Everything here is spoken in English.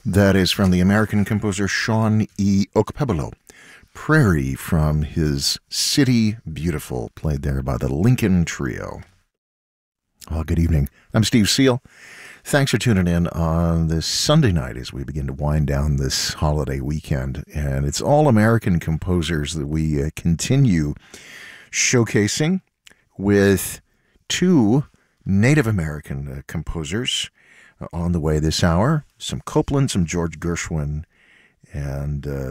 That is from the American composer Sean E. Okpebolo. Prairie from his City Beautiful, played there by the Lincoln Trio. Well, good evening. I'm Steve Seal. Thanks for tuning in on this Sunday night as we begin to wind down this holiday weekend. And it's all American composers that we continue showcasing with two Native American composers on the way this hour. Some Copland, some George Gershwin, and